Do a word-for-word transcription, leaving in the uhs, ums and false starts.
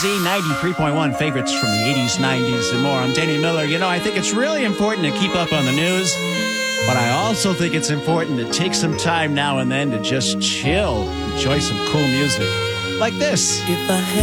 Z ninety-three point one, favorites from the eighties, nineties, and more. I'm Danny Miller. You know, I think it's really important to keep up on the news, but I also think it's important to take some time now and then to just chill, enjoy some cool music like this. If I had